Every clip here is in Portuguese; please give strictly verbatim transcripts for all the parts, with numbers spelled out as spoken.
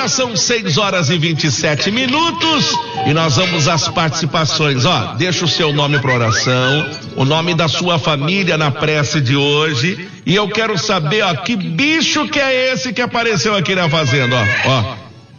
Agora são seis horas e vinte e sete minutos e nós vamos às participações. Ó, deixa o seu nome para oração, o nome da sua família na prece de hoje. E eu quero saber, ó, que bicho que é esse que apareceu aqui na fazenda, ó. Ó.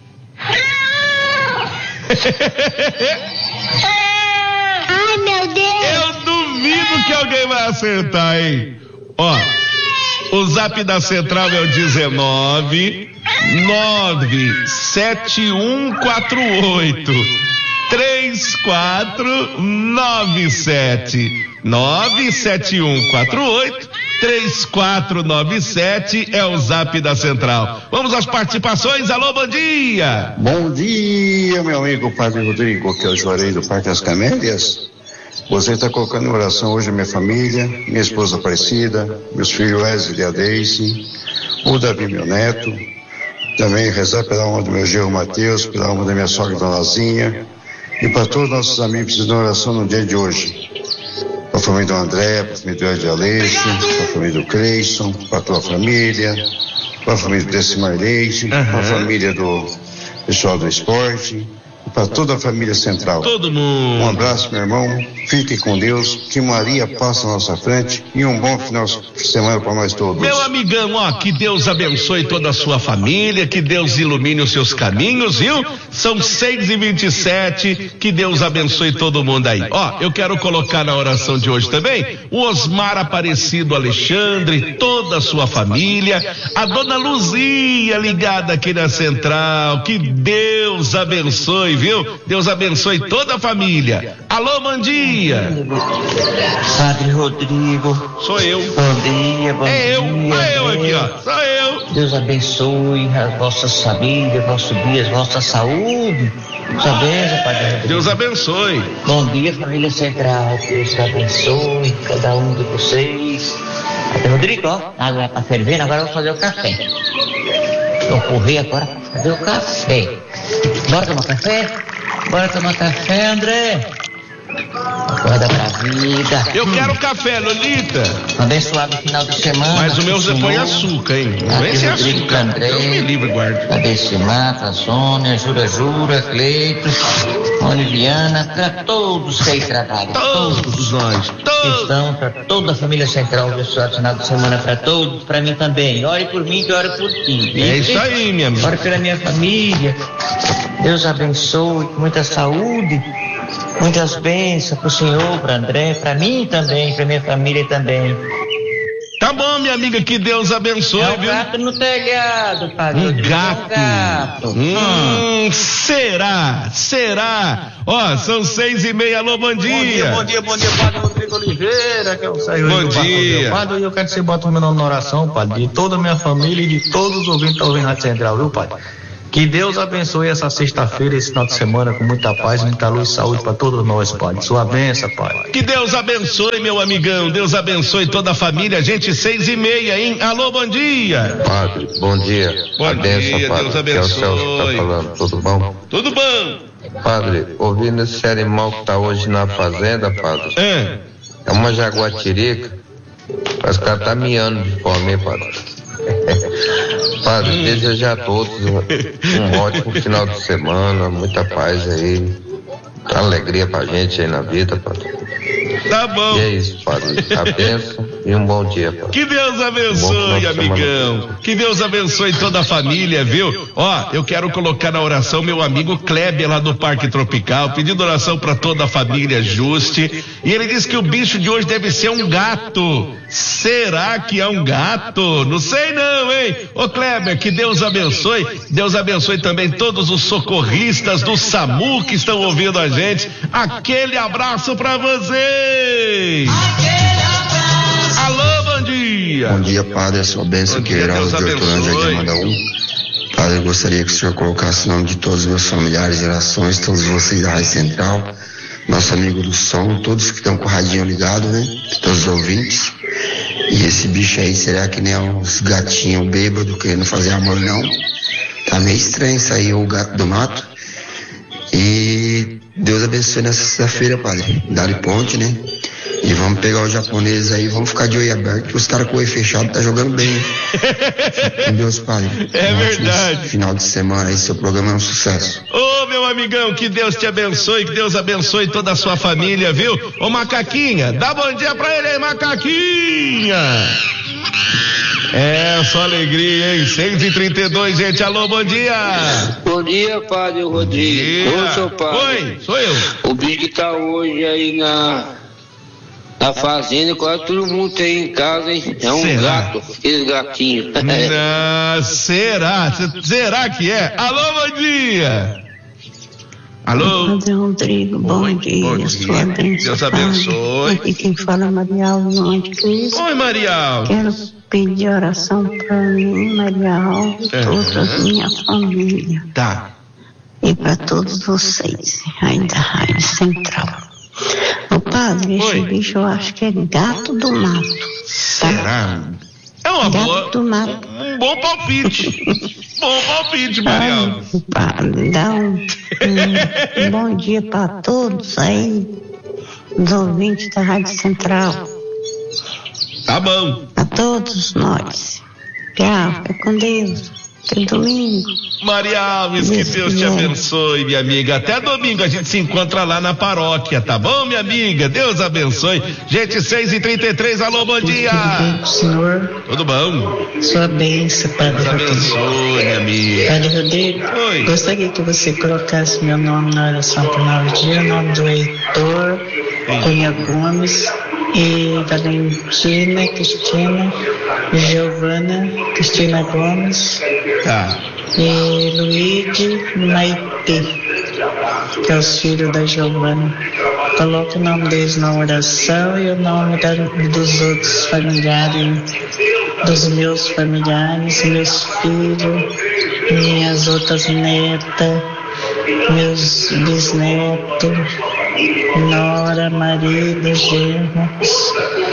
Ai, meu Deus! Eu duvido que alguém vai acertar, hein? Ó, o zap da central é o dezenove nove sete um quatro oito três quatro nove sete nove sete um quatro oito três quatro nove sete é o zap da central. Vamos às participações. Alô, bom dia. Bom dia, meu amigo Padre Rodrigo, que é o Juarez do Parque das Camélias. Você está colocando em oração hoje a minha família, minha esposa Aparecida, meus filhos Wesley e a Daisy, o Davi, meu neto. Também rezar pela alma do meu genro Mateus, pela alma da minha sogra Dona Lazinha, e para todos os nossos amigos que precisam de oração no dia de hoje. Para a família do André, para a família do Ed Aleixo, para a família do Cleison, para a tua família, para a família do Decimar Leite, uhum. Para a família do pessoal do esporte, para toda a família central. Todo mundo. Um abraço, meu irmão. Fique com Deus. Que Maria passe à nossa frente e um bom final de semana para nós todos. Meu amigão, ó, que Deus abençoe toda a sua família, que Deus ilumine os seus caminhos, viu? São seis e vinte e sete, que Deus abençoe todo mundo aí. Ó, eu quero colocar na oração de hoje também o Osmar Aparecido Alexandre, toda a sua família, a Dona Luzia ligada aqui na central, que Deus abençoe, viu? Deus abençoe toda a família. Alô, bom dia. Padre Rodrigo. Sou eu. Bom dia, bom é dia. Eu, é eu aqui, ó. Sou eu. Deus abençoe as vossas famílias, vosso dia, a vossa saúde. Sua bênção, Padre Rodrigo. Deus abençoe. Bom dia, família central. Deus abençoe cada um de vocês. Padre Rodrigo, ó, água é pra ferver, agora eu vou fazer o café. Vou correr agora pra fazer o café. Bora tomar café? Bora tomar café, André. Acorda pra vida. Eu quero café, Lolita. Abençoado final de semana. Mas o meu você põe açúcar, hein? Não vem sem açúcar. André, Deus me livre, guarda. Abençoe Mata, Sônia, Jura Jura, Cleito, Oliviana, para todos que aí trabalham. Todos, todos nós. Todos. Estão para toda a família central. Abençoado final de semana para todos, para mim também. Ore por mim que ore por ti. É isso aí, minha amiga. Ore pela minha família. Deus abençoe, com muita saúde. Muitas bênçãos para o Senhor, para André, para mim também, para minha família também. Tá bom, minha amiga, que Deus abençoe, é um viu? gato no telhado, Padre. Um gato. Um gato. Hum, será? Será? Ó, são seis e meia, alô, bom dia. Bom dia, bom dia, bom dia, Padre Rodrigo Oliveira, que é o Senhor. Bom dia. Padre, eu quero que você bota o meu nome na oração, Padre, de toda a minha família e de todos os ouvintes que estão ouvindo na Central, viu, Padre? Que Deus abençoe essa sexta-feira, esse final de semana, com muita paz, muita luz e saúde para todos nós, Pai. Sua bênção, Pai. Que Deus abençoe, meu amigão. Deus abençoe toda a família. Gente, seis e meia, hein? Alô, bom dia. Padre, bom dia. Bom a bênção, dia, padre. Deus abençoe. Que é o Celso que tá falando. Tudo bom? Tudo bom. Padre, ouvindo esse animal que tá hoje na fazenda, Padre. É, é uma jaguatirica. Parece que ela tá miando de fome, hein, Padre? Padre, hum. desejar a todos um ótimo final de semana, muita paz aí, alegria pra gente aí na vida, Padre. Tá bom. E é isso, Padre. A bênção e um bom dia, Padre. Que Deus abençoe, um amigão. Que Deus abençoe toda a família, viu? Ó, eu quero colocar na oração meu amigo Kleber lá do Parque Tropical, pedindo oração pra toda a família Juste. E ele diz que o bicho de hoje deve ser um gato. Será que é um gato? Não sei não, hein? Ô Kleber, que Deus abençoe. Deus abençoe também todos os socorristas do SAMU que estão ouvindo a gente. Aquele abraço pra vocês. Aquele abraço. Alô, bom dia. Bom dia, Padre. A sua bênção que Heraldo de Hortolândia de Mandaú. Padre, eu gostaria que o senhor colocasse o nome de todos os meus familiares, gerações, todos vocês da Rádio Central, nosso amigo do som, todos que estão com o radinho ligado, né? Todos os ouvintes. E esse bicho aí, será que nem é uns gatinhos bêbados querendo fazer amor, não? Tá meio estranho isso aí, o gato do mato. E Deus abençoe nessa sexta-feira, Padre. Dá-lhe ponte, né? E vamos pegar os japoneses aí, vamos ficar de olho aberto, que os caras com o olho fechado tá jogando bem. Com Deus, Padre. É um verdade. Final de semana aí, seu programa é um sucesso. Ô, meu amigão, que Deus te abençoe, que Deus abençoe toda a sua família, viu? Ô, Macaquinha, dá bom dia pra ele aí, Macaquinha. É, só alegria, hein? seis e trinta e dois, gente, alô, bom dia. Bom dia, Padre Rodrigo. Ô, seu Padre. Oi, sou eu. O Big tá hoje aí na, na fazenda, quase todo mundo tem em casa, hein? É um Será? gato, aqueles gatinhos. Não, será? Será que é? Alô, bom dia. Alô? Padre Rodrigo, bom Oi, dia, bom dia. sua bênção. Deus abençoe. Aqui quem fala é Maria Alves Montecristo. Oi, Maria Alves. Quero pedir oração para mim, Maria Alves, Uhum. toda a minha família Tá. e para todos vocês aí da Rádio Central. O padre, esse Oi. bicho eu acho que é gato do mato. Será? É uma Gato boa, do mato. um bom palpite. Bom palpite, Maria Alves. Ai, padre, dá um, um, um bom dia para todos aí, os ouvintes da Rádio Central. Tá bom. A todos nós. Tchau, fica com Deus. Até domingo. Maria Alves, que Deus te abençoe, minha amiga. Até domingo a gente se encontra lá na paróquia, tá bom, minha amiga? Deus abençoe. Gente, seis e trinta e três, alô, bom dia. Tudo bem, senhor? Tudo bom? Sua bênção, Padre Deus Rodrigo. abençoe, minha amiga. Padre Rodrigo, Oi. gostaria que você colocasse meu nome na oração para o novo dia, o nome do Heitor Cunha Gomes e Valentina Cristina Giovana Cristina Gomes Tá. e Luíde Maite, que é os filhos da Giovana. Coloque o nome deles na oração e o nome da, dos outros familiares, dos meus familiares, meus filhos, minhas outras netas, meus bisnetos, nora, marido, genros.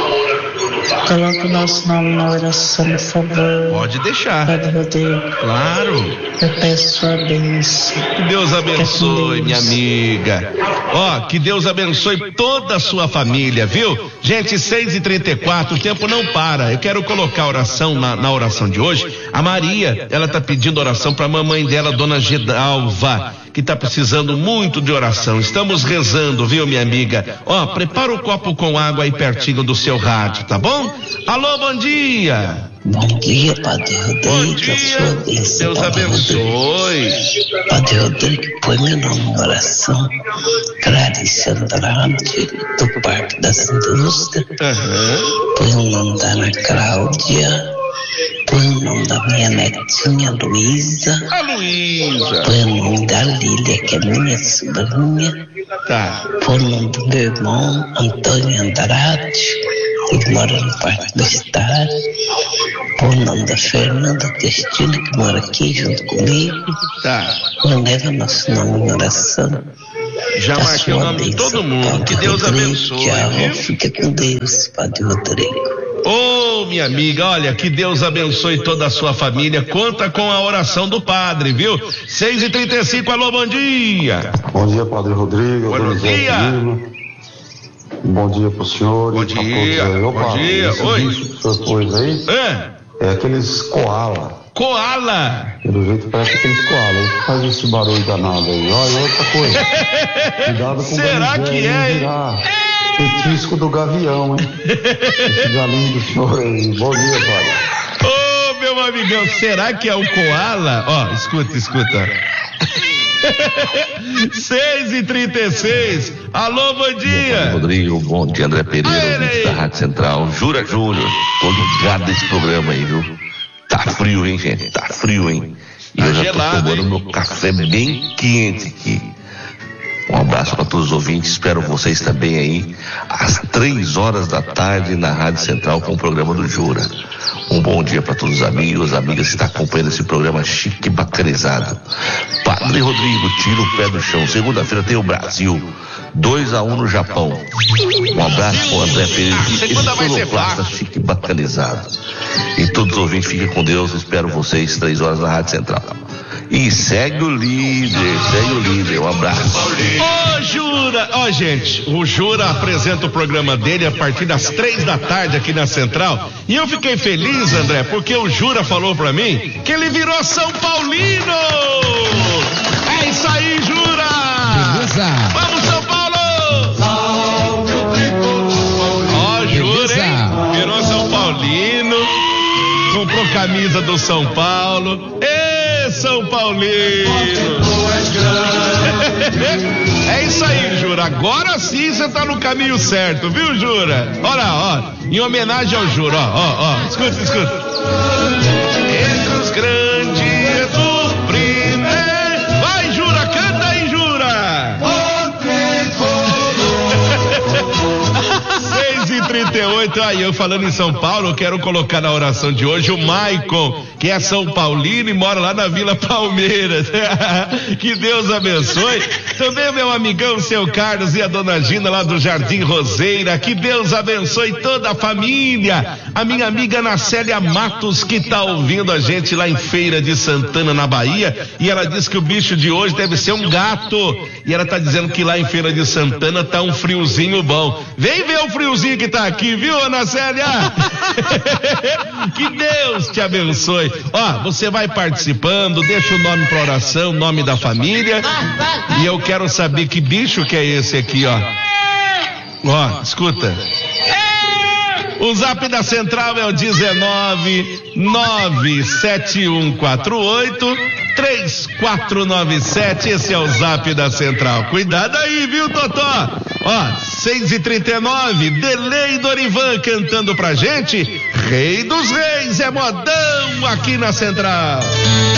Coloque o nosso nome na oração, por favor. Pode deixar. Padre Rodrigo, Claro. eu peço sua bênção. Que Deus abençoe, minha amiga. Ó, que Deus abençoe toda a sua família, viu? Gente, seis e trinta e quatro, o tempo não para. Eu quero colocar a oração na, na oração de hoje. A Maria, ela tá pedindo oração pra mamãe dela, Dona Gedalva, que tá precisando muito de oração. Estamos rezando, viu, minha amiga? Ó, prepara o copo com água aí pertinho do seu rádio, tá bom? Alô, bom dia. Bom dia, Padre Rodrigo. Bom dia. Deus abençoe. Padre Rodrigo, põe meu nome na oração. Clarice Andrade, do Parque das Indústrias. Aham. Põe o nome da Ana Cláudia. Põe o nome da minha netinha Luísa. A Luísa. Põe o nome da Lília, que é minha sobrinha. Tá. Põe o nome do meu irmão Antônio Andrade, que mora no Parque do Estado. Põe o nome da Fernanda Testino, que mora aqui junto comigo. Tá. Leva nosso nome na oração. Já Da marquei o sua nome de bênção, todo mundo. Padre Que Deus Rodrigo. abençoe, Tchau, viu? fica com Deus, Padre Rodrigo. Ô, minha amiga, olha, que Deus abençoe toda a sua família. Conta com a oração do padre, viu? seis e trinta e cinco, alô, bom dia. Bom dia, Padre Rodrigo. Bom Donizete dia. Lima. Bom dia pro senhor Bom e pra dia, todos aí. Ô, bom Padre, dia, esse oi. bicho que o senhor pôs aí É, é aqueles koala. Koala. Pelo jeito parece aqueles koala. Ele que faz esse barulho danado aí. Olha, outra coisa. Cuidado com Será o que Donizete, é, não hein? virar petisco do gavião, hein? Esse galinho do senhor aí. Bom dia, Padre. Ô, meu amigão, será que é o Koala? Ó, escuta, escuta. seis e trinta e seis, alô, bom dia. Rodrigo, bom dia, André Pereira, Aê, ouvinte Ney. da Rádio Central. Jura, Júnior, tô ligado nesse programa aí, viu? Tá frio, hein, gente? Tá frio, hein? E Tá eu já gelado, tô tomando hein? meu café bem quente aqui. Um abraço para todos os ouvintes, espero vocês também aí, às três horas da tarde na Rádio Central com o programa do Jura. Um bom dia para todos os amigos, amigas que estão acompanhando esse programa chique e bacanizado. Padre Rodrigo, tira o pé do chão. Segunda-feira tem o Brasil. dois a um no Japão. Um abraço pro André Pereira, Ah, segunda vai ser sonoplasta fácil. chique e bacanizado. E todos os ouvintes, fiquem com Deus, espero vocês, três horas na Rádio Central. E segue o líder, segue o líder. Um abraço. Ô, Jura! Ó, gente, o Jura apresenta o programa dele a partir das três da tarde aqui na Central. E eu fiquei feliz, André, porque o Jura falou pra mim que ele virou São Paulino! É isso aí, Jura! Beleza! Vamos, São Paulo! Ó, Jura, hein? Virou São Paulino, comprou camisa do São Paulo. Ê, São Paulino! É isso aí, Jura. Agora sim você tá no caminho certo, viu, Jura? Olha, ó, em homenagem ao Jura, ó, ó, ó. Escuta, escuta. Entre os grandes do primeiro. Vai, Jura, canta aí, Jura. seis e trinta e oito, aí eu falando em São Paulo, eu quero colocar na oração de hoje o Maicon, que é São Paulino e mora lá na Vila Palmeiras. Que Deus abençoe. Também meu amigão, seu Carlos, e a dona Gina lá do Jardim Roseira. Que Deus abençoe toda a família. A minha amiga Nacélia Matos, que tá ouvindo a gente lá em Feira de Santana, na Bahia, e ela disse que o bicho de hoje deve ser um gato. E ela tá dizendo que lá em Feira de Santana tá um friozinho bom. Vem ver o friozinho que tá aqui, viu, Ana Célia? Que Deus te abençoe. Ó, você vai participando, deixa o nome pra oração, o nome da família. E eu quero saber que bicho que é esse aqui, ó. Ó, escuta. O zap da Central é o dezenove nove sete um quatro oito três quatro nove sete. Esse é o zap da Central. Cuidado aí, viu, Totó? Ó, seis e trinta e nove, Delei Dorivan cantando pra gente. Rei dos Reis é modão aqui na Central.